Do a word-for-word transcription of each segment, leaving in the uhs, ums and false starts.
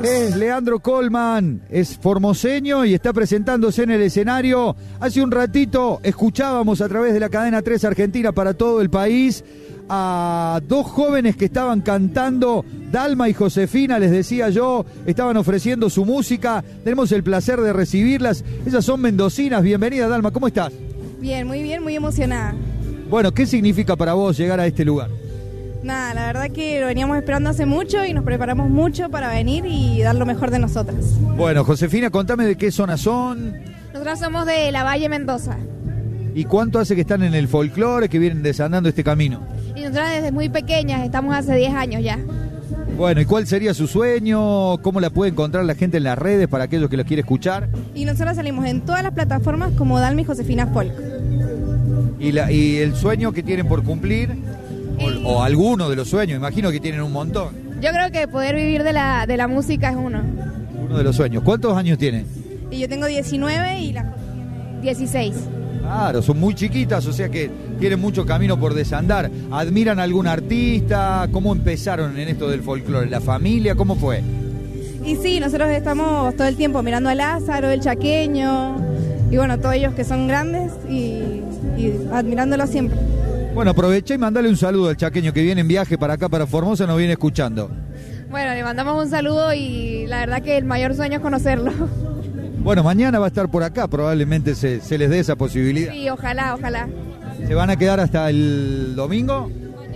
Es Leandro Colman, es formoseño y está presentándose en el escenario. Hace un ratito escuchábamos a través de la cadena tres Argentina para todo el país a dos jóvenes que estaban cantando, Dalma y Josefina, les decía yo, estaban ofreciendo su música. Tenemos el placer de recibirlas. Ellas son mendocinas. Bienvenida, Dalma, ¿cómo estás? Bien, muy bien, muy emocionada. Bueno, ¿qué significa para vos llegar a este lugar? Nada, la verdad que lo veníamos esperando hace mucho y nos preparamos mucho para venir y dar lo mejor de nosotras. Bueno, Josefina, contame de qué zona son. Nosotras somos de La Valle, Mendoza. ¿Y cuánto hace que están en el folclore, que vienen desandando este camino? Y nosotras desde muy pequeñas, estamos hace diez años ya. Bueno, ¿y cuál sería su sueño? ¿Cómo la puede encontrar la gente en las redes para aquellos que los quiere escuchar? Y nosotras salimos en todas las plataformas como Dalma y Josefina Folk. ¿Y, la, y el sueño que tienen por cumplir? O, o alguno de los sueños, imagino que tienen un montón. Yo creo que poder vivir de la, de la música es uno. Uno de los sueños. ¿Cuántos años tienen? Y yo tengo diecinueve y la tiene dieciséis. Claro, son muy chiquitas, o sea que tienen mucho camino por desandar. ¿Admiran a algún artista? ¿Cómo empezaron en esto del folclore? ¿La familia? ¿Cómo fue? Y sí, nosotros estamos todo el tiempo mirando a Lázaro, el Chaqueño, y bueno, todos ellos que son grandes y, y admirándolo siempre. Bueno, aprovecha y mandale un saludo al chaqueño que viene en viaje para acá, para Formosa, nos viene escuchando. Bueno, le mandamos un saludo y la verdad que el mayor sueño es conocerlo. Bueno, mañana va a estar por acá, probablemente se, se les dé esa posibilidad. Sí, ojalá, ojalá. ¿Se van a quedar hasta el domingo?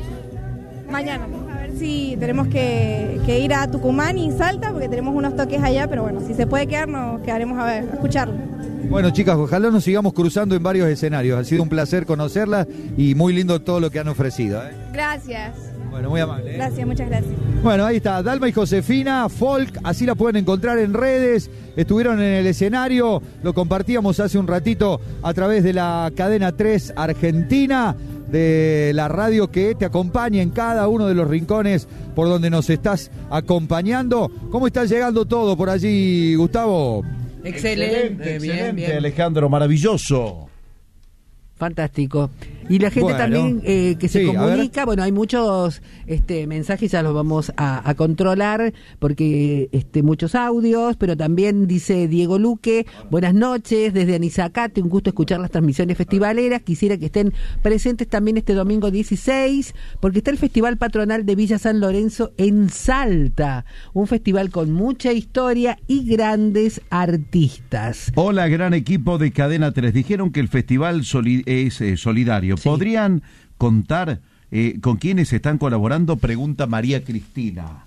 Mañana. A ver si tenemos que, que ir a Tucumán y Salta, porque tenemos unos toques allá, pero bueno, si se puede quedar, nos quedaremos a ver, a escucharlo. Bueno, chicas, ojalá nos sigamos cruzando en varios escenarios. Ha sido un placer conocerlas y muy lindo todo lo que han ofrecido, ¿eh? Gracias. Bueno, muy amable, ¿eh? Gracias, muchas gracias. Bueno, ahí está, Dalma y Josefina, Folk, así la pueden encontrar en redes. Estuvieron en el escenario, lo compartíamos hace un ratito a través de la cadena tres Argentina, de la radio que te acompaña en cada uno de los rincones por donde nos estás acompañando. ¿Cómo está llegando todo por allí, Gustavo? Excelente, excelente, bien, excelente, bien. Alejandro, maravilloso. Fantástico. Y la gente Bueno, también eh, que se sí, comunica, bueno, hay muchos este, mensajes, ya los vamos a, a controlar, porque este, muchos audios, pero también dice Diego Luque, buenas noches, desde Anizacate, un gusto escuchar las transmisiones festivaleras, quisiera que estén presentes también este domingo dieciséis, porque está el Festival Patronal de Villa San Lorenzo en Salta, un festival con mucha historia y grandes artistas. Hola, gran equipo de Cadena tres. Dijeron que el festival soli- es eh, solidario. Sí. ¿Podrían contar eh, con quiénes están colaborando? Pregunta María Cristina.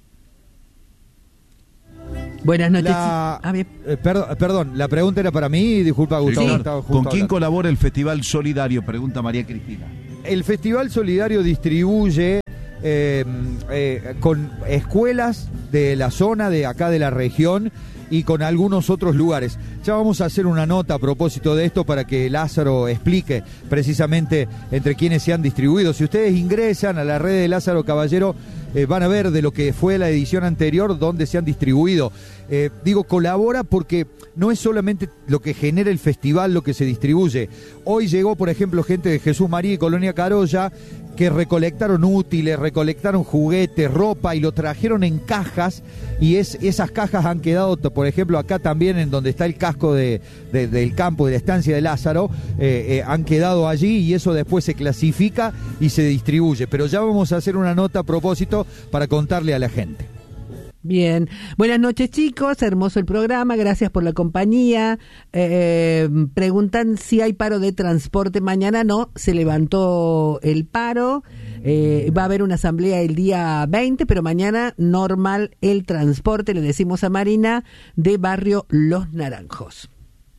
Buenas noches. La, A ver. eh, perdón, perdón, la pregunta era para mí, disculpa Gustavo. Sí. Estaba justo ¿Con quién hablando. colabora el Festival Solidario? Pregunta María Cristina. El Festival Solidario distribuye eh, eh, con escuelas de la zona, de acá de la región, y con algunos otros lugares. Ya vamos a hacer una nota a propósito de esto para que Lázaro explique precisamente entre quiénes se han distribuido. Si ustedes ingresan a la red de Lázaro Caballero, eh, van a ver de lo que fue la edición anterior donde se han distribuido. Eh, digo, colabora porque no es solamente lo que genera el festival lo que se distribuye. Hoy llegó, por ejemplo, gente de Jesús María y Colonia Carolla que recolectaron útiles, recolectaron juguetes, ropa y lo trajeron en cajas, y es, esas cajas han quedado, por ejemplo, acá también en donde está el casco de, de, del campo de la estancia de Lázaro, eh, eh, han quedado allí y eso después se clasifica y se distribuye. Pero ya vamos a hacer una nota a propósito para contarle a la gente. Bien, buenas noches chicos, hermoso el programa, gracias por la compañía. Eh, preguntan si hay paro de transporte mañana. No, se levantó el paro, eh, va a haber una asamblea el día veinte, pero mañana normal el transporte, le decimos a Marina, de Barrio Los Naranjos.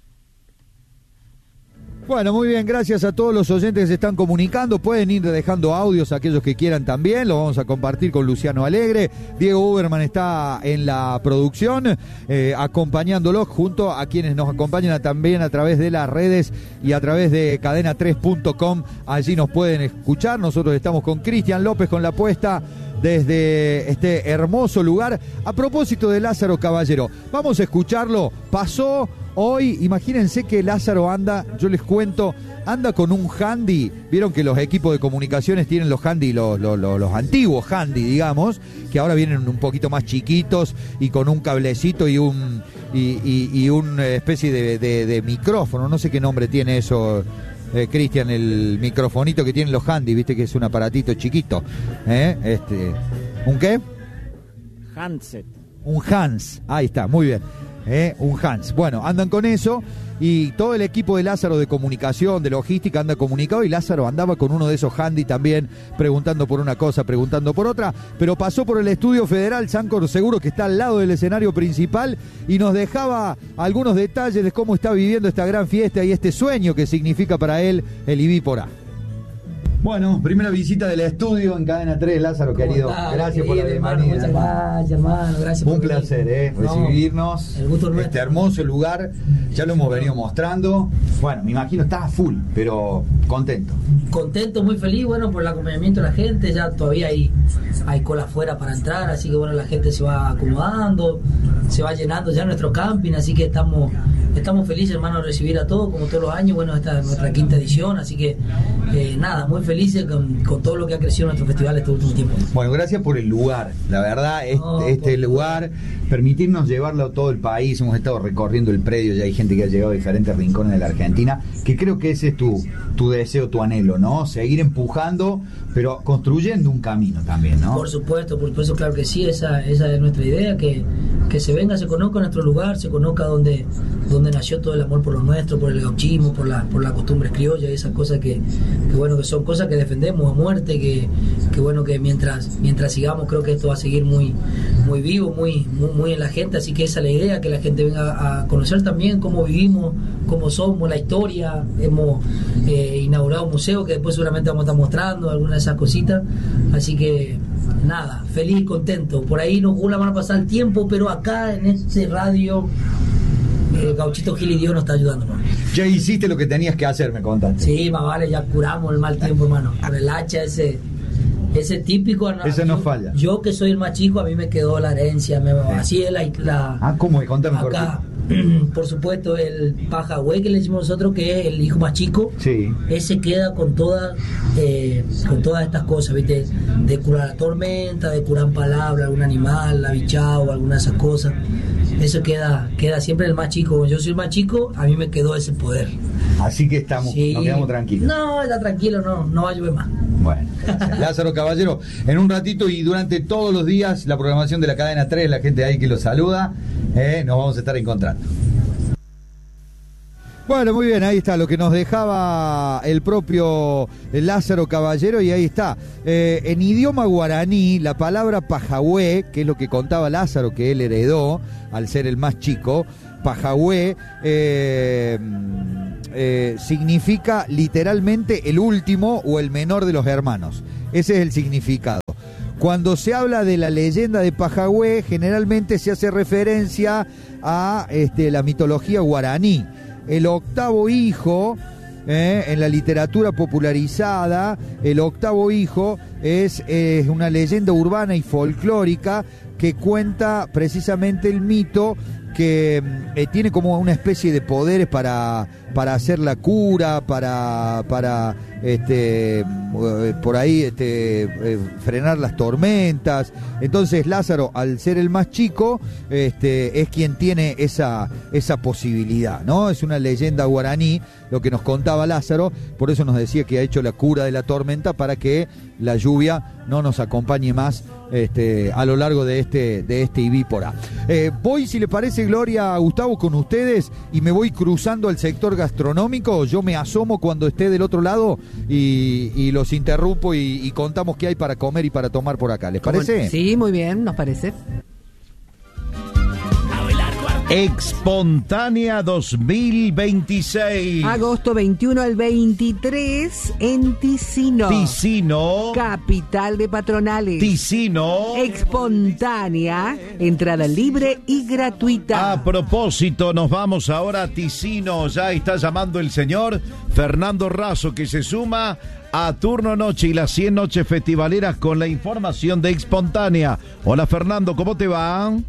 Bueno, muy bien, gracias a todos los oyentes que se están comunicando. Pueden ir dejando audios a aquellos que quieran también, lo vamos a compartir con Luciano Alegre. Diego Uberman está en la producción, eh, acompañándolos junto a quienes nos acompañan a, también a través de las redes y a través de cadena tres punto com. Allí nos pueden escuchar. Nosotros estamos con Cristian López con la puesta desde este hermoso lugar. A propósito de Lázaro Caballero, vamos a escucharlo. Pasó Hoy, imagínense que Lázaro anda, yo les cuento, anda con un handy. Vieron que los equipos de comunicaciones tienen los handy, los, los, los, los antiguos handy, digamos, que ahora vienen un poquito más chiquitos y con un cablecito y un y, y, y una especie de, de, de micrófono. No sé qué nombre tiene eso, eh, Cristian, el microfonito que tienen los handy, viste que es un aparatito chiquito. ¿Eh? Este, ¿Un qué? Handset. Un Hans, ahí está, muy bien. ¿Eh? Un Hans. Bueno, andan con eso y todo el equipo de Lázaro de comunicación, de logística anda comunicado y Lázaro andaba con uno de esos handy también preguntando por una cosa, preguntando por otra, pero pasó por el Estudio Federal Sancor Seguro que está al lado del escenario principal y nos dejaba algunos detalles de cómo está viviendo esta gran fiesta y este sueño que significa para él el I B I por A. Bueno, primera visita del estudio en Cadena tres, Lázaro, querido. Está, gracias por la hermano, bienvenida. muchas gracias, hermano. Gracias Un por placer, venir. eh, No, recibirnos. el gusto es este nuestro. hermoso lugar, ya lo hemos venido mostrando. Bueno, me imagino estás full, pero contento. Contento, muy feliz, bueno, por el acompañamiento de la gente. Ya todavía hay, hay cola afuera para entrar, así que bueno, la gente se va acomodando, se va llenando ya nuestro camping, así que estamos estamos felices, hermano, de recibir a todos, como todos los años. Bueno, esta es nuestra quinta edición, así que eh, nada, muy felices con, con todo lo que ha crecido nuestro festival este último tiempo. Bueno, gracias por el lugar. La verdad, este, No, este por lugar, permitirnos llevarlo a todo el país. Hemos estado recorriendo el predio, ya hay gente que ha llegado a diferentes rincones de la Argentina, que creo que ese es tu, tu deseo, tu anhelo, ¿no? Seguir empujando, pero construyendo un camino también, ¿no? Por supuesto, por supuesto, claro que sí, esa, esa es nuestra idea, que, que se venga, se conozca nuestro lugar, se conozca donde, donde nació todo el amor por lo nuestro, por el gauchismo, por la, por las costumbres criollas, esas cosas que, que bueno, que son cosas que defendemos a muerte, que, que bueno, que mientras, mientras sigamos, creo que esto va a seguir muy, muy vivo, muy, muy, muy en la gente, así que esa es la idea, que la gente venga a conocer también cómo vivimos, cómo somos, la historia. Hemos eh, inaugurado un museo que después seguramente vamos a estar mostrando algunas de esas cositas, así que nada, feliz, contento. Por ahí nos la van a pasar el tiempo, pero acá en este radio el Gauchito Gil y Dios nos está ayudando, hermano. Ya hiciste lo que tenías que hacer, me contaste. Sí, más vale, ya curamos el mal tiempo, hermano. Con el hacha ese, ese típico. Ese no yo, falla. Yo que soy el más chico, a mí me quedó la herencia. Me, así es la, la. Ah, ¿cómo? Contame acá, por supuesto, el pajagüey que le decimos nosotros, que es el hijo más chico. Sí. Ese queda con todas, eh, con todas estas cosas, ¿viste? De curar la tormenta, de curar palabra, algún animal, la bichao, alguna de esas cosas. Eso queda, queda siempre el más chico. Yo soy el más chico, a mí me quedó ese poder. Así que estamos, Sí. nos quedamos tranquilos. No, está tranquilo, no, no va a llover más. Bueno, gracias. Lázaro Caballero, en un ratito y durante todos los días la programación de la Cadena tres, la gente ahí que lo saluda, eh, nos vamos a estar encontrando. Bueno, muy bien, ahí está lo que nos dejaba el propio Lázaro Caballero y ahí está. Eh, en idioma guaraní, la palabra pajagüe, que es lo que contaba Lázaro, que él heredó al ser el más chico, pajagüe eh, eh, significa literalmente el último o el menor de los hermanos. Ese es el significado. Cuando se habla de la leyenda de Pajagüe, generalmente se hace referencia a este, la mitología guaraní. El octavo hijo, eh, en la literatura popularizada, el octavo hijo es eh, una leyenda urbana y folclórica que cuenta precisamente el mito que eh, tiene como una especie de poderes para, para hacer la cura, para, para este, eh, por ahí este, eh, frenar las tormentas. Entonces Lázaro, al ser el más chico, este, es quien tiene esa, esa posibilidad, ¿no? Es una leyenda guaraní, lo que nos contaba Lázaro, por eso nos decía que ha hecho la cura de la tormenta para que la lluvia no nos acompañe más este, a lo largo de este, de este I B I por A. Eh, voy, si le parece, Gloria, Gustavo, con ustedes y me voy cruzando al sector gastronómico. Yo me asomo cuando esté del otro lado y, y los interrumpo y, y contamos qué hay para comer y para tomar por acá. ¿Les parece? Sí, muy bien, nos parece. Espontánea dos mil veintiséis. Agosto veintiuno al veintitrés en Ticino. Ticino. Capital de patronales. Ticino. Espontánea, entrada libre y gratuita. A propósito, nos vamos ahora a Ticino. Ya está llamando el señor Fernando Razo, que se suma a Turno Noche y las cien noches festivaleras con la información de Espontánea. Hola, Fernando, ¿cómo te va?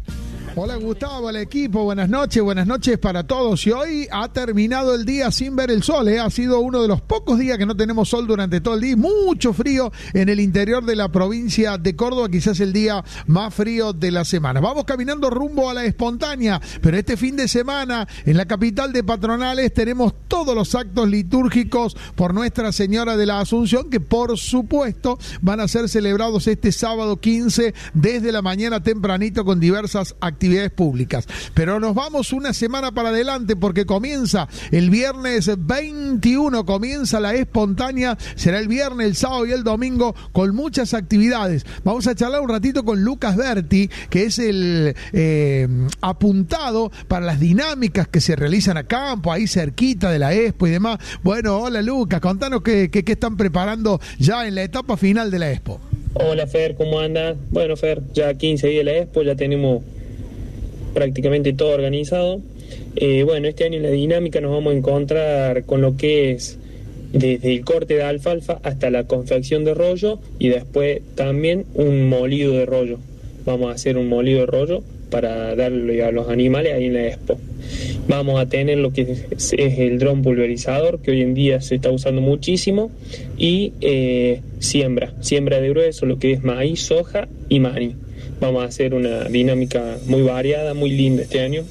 Hola Gustavo, al equipo, buenas noches, buenas noches para todos. Y hoy ha terminado el día sin ver el sol, ¿eh? Ha sido uno de los pocos días que no tenemos sol durante todo el día. Mucho frío en el interior de la provincia de Córdoba, quizás el día más frío de la semana. Vamos caminando rumbo a la espontánea, pero este fin de semana en la capital de Patronales tenemos todos los actos litúrgicos por Nuestra Señora de la Asunción, que por supuesto van a ser celebrados este sábado quince desde la mañana tempranito con diversas actividades públicas. Pero nos vamos una semana para adelante porque comienza el viernes veintiuno, comienza la espontánea, será el viernes, el sábado y el domingo con muchas actividades. Vamos a charlar un ratito con Lucas Berti, que es el eh, apuntado para las dinámicas que se realizan a campo, ahí cerquita de la Expo y demás. Bueno, hola Lucas, contanos qué, qué, qué están preparando ya en la etapa final de la Expo. Hola Fer, ¿cómo andas? Bueno Fer, ya quince días de la Expo, ya tenemos prácticamente todo organizado. Eh, bueno, este año en la dinámica nos vamos a encontrar con lo que es desde el corte de alfalfa hasta la confección de rollo y después también un molido de rollo. Vamos a hacer un molido de rollo para darle a los animales ahí en la Expo. Vamos a tener lo que es, es el dron pulverizador, que hoy en día se está usando muchísimo, y eh, siembra, siembra de grueso, lo que es maíz, soja y maní. Vamos a hacer una dinámica muy variada, muy linda este año.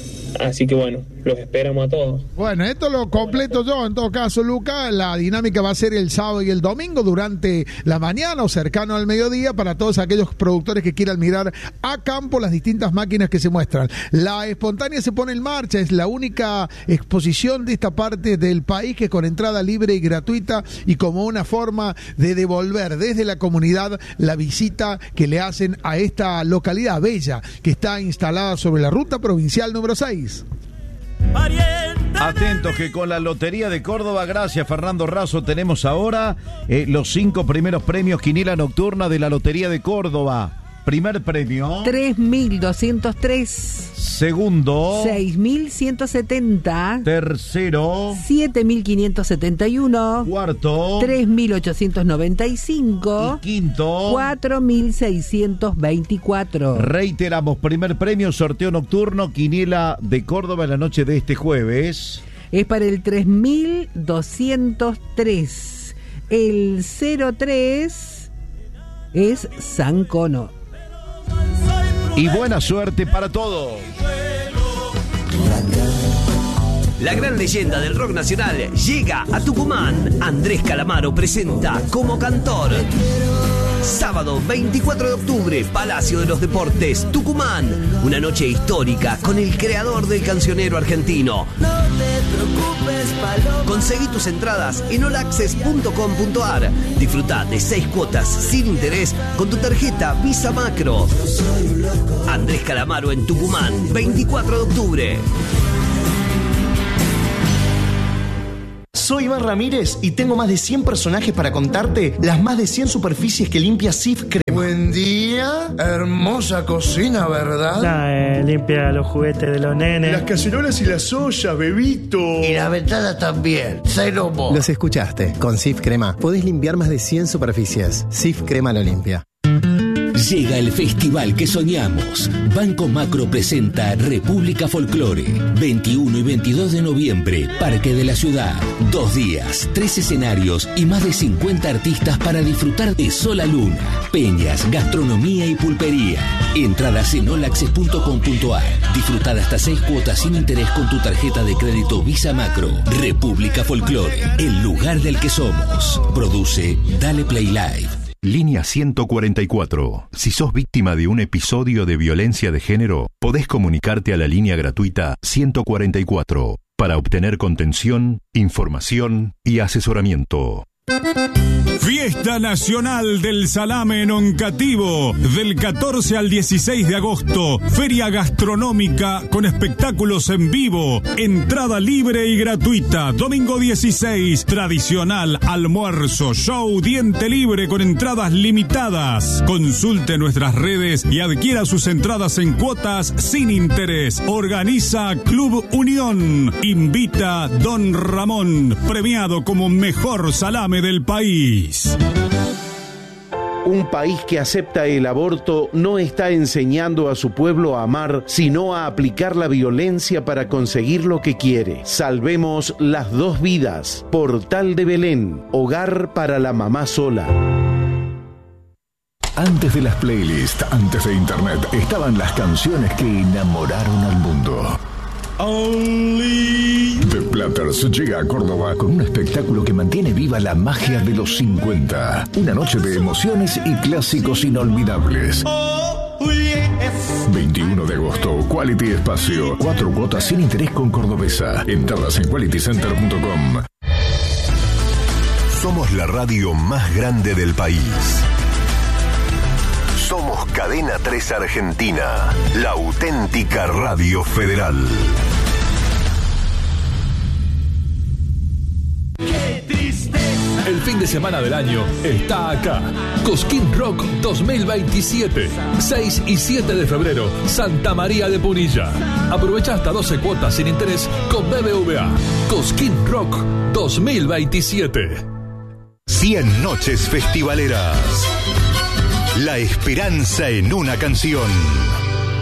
Así que bueno, los esperamos a todos. Bueno, esto lo completo yo, en todo caso, Luca. La dinámica va a ser el sábado y el domingo durante la mañana o cercano al mediodía para todos aquellos productores que quieran mirar a campo las distintas máquinas que se muestran. La espontánea se pone en marcha, es la única exposición de esta parte del país que es con entrada libre y gratuita y como una forma de devolver desde la comunidad la visita que le hacen a esta localidad bella que está instalada sobre la ruta provincial número seis. Atentos que con la Lotería de Córdoba, gracias Fernando Razo, tenemos ahora eh, los cinco primeros premios Quiniela Nocturna de la Lotería de Córdoba. Primer premio tres mil doscientos tres. Segundo seis mil ciento setenta. Tercero siete mil quinientos setenta y uno. Cuarto tres mil ochocientos noventa y cinco. Y quinto cuatro mil seiscientos veinticuatro. Reiteramos, primer premio, sorteo nocturno Quiniela de Córdoba en la noche de este jueves. Es para el tres mil doscientos tres. El cero tres es San Cono. Y buena suerte para todos. La gran leyenda del rock nacional llega a Tucumán. Andrés Calamaro presenta como cantor. Sábado veinticuatro de octubre, Palacio de los Deportes, Tucumán. Una noche histórica con el creador del cancionero argentino. No te preocupes, Paloma. Conseguí tus entradas en all access punto com punto a r. Disfruta de seis cuotas sin interés con tu tarjeta Visa Macro. Andrés Calamaro en Tucumán, veinticuatro de octubre. Soy Iván Ramírez y tengo más de cien personajes para contarte las más de cien superficies que limpia Sif Crema. Buen día, hermosa cocina, ¿verdad? Nah, eh, limpia los juguetes de los nenes. Las cacerolas y las ollas, bebito. Y la ventana también, cero mo. Los escuchaste, con Sif Crema podés limpiar más de cien superficies. Sif Crema lo limpia. Llega el festival que soñamos. Banco Macro presenta República Folclore. veintiuno y veintidós de noviembre, Parque de la Ciudad. Dos días, tres escenarios y más de cincuenta artistas para disfrutar de Sol a Luna, peñas, gastronomía y pulpería. Entradas en all access punto com punto a r. Disfrutar hasta seis cuotas sin interés con tu tarjeta de crédito Visa Macro. República Folclore, el lugar del que somos. Produce Dale Play Live. Línea ciento cuarenta y cuatro. Si sos víctima de un episodio de violencia de género, podés comunicarte a la línea gratuita ciento cuarenta y cuatro para obtener contención, información y asesoramiento. Fiesta Nacional del Salame en Oncativo, del catorce al dieciséis de agosto. Feria gastronómica con espectáculos en vivo. Entrada libre y gratuita. Domingo dieciséis, tradicional almuerzo, show, diente libre con entradas limitadas. Consulte nuestras redes y adquiera sus entradas en cuotas sin interés. Organiza Club Unión. Invita Don Ramón, premiado como mejor salame del país. Un país que acepta el aborto no está enseñando a su pueblo a amar, sino a aplicar la violencia para conseguir lo que quiere. Salvemos las dos vidas. Portal de Belén, hogar para la mamá sola. Antes de las playlists, antes de internet, estaban las canciones que enamoraron al mundo. The Platters llega a Córdoba con un espectáculo que mantiene viva la magia de los cincuenta. Una noche de emociones y clásicos inolvidables. veintiuno de agosto, Quality Espacio. Cuatro cuotas sin interés con Cordobesa. Entradas en quality center punto com. Somos la radio más grande del país. Somos Cadena tres Argentina, la auténtica radio federal. ¡Qué tristeza! El fin de semana del año está acá. Cosquín Rock dos mil veintisiete. seis y siete de febrero, Santa María de Punilla. Aprovecha hasta doce cuotas sin interés con B B V A. Cosquín Rock dos mil veintisiete. cien noches festivaleras. La esperanza en una canción.